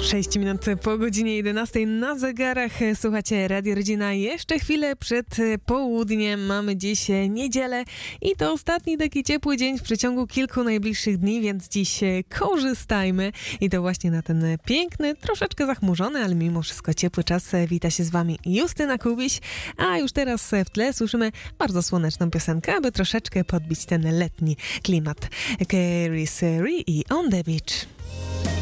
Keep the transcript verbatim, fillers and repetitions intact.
sześć minut po godzinie jedenastej na zegarach. Słuchacie Radio Rodzina. Jeszcze chwilę przed południem. Mamy dziś niedzielę i to ostatni taki ciepły dzień w przeciągu kilku najbliższych dni, więc dziś korzystajmy. I to właśnie na ten piękny, troszeczkę zachmurzony, ale mimo wszystko ciepły czas wita się z wami Justyna Kubiś. A już teraz w tle słyszymy bardzo słoneczną piosenkę, aby troszeczkę podbić ten letni klimat. Carrie Seri i On the Beach.